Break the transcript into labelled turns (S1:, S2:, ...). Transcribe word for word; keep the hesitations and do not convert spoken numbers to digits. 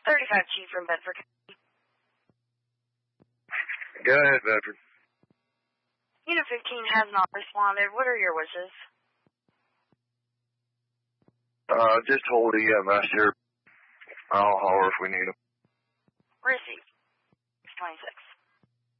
S1: thirty-five Chief from Bedford.
S2: Go ahead, Bedford.
S1: Unit fifteen has not responded. What are your wishes?
S2: Uh, just hold the uh, master. I'll holler if we need him.
S1: Received. twenty-six.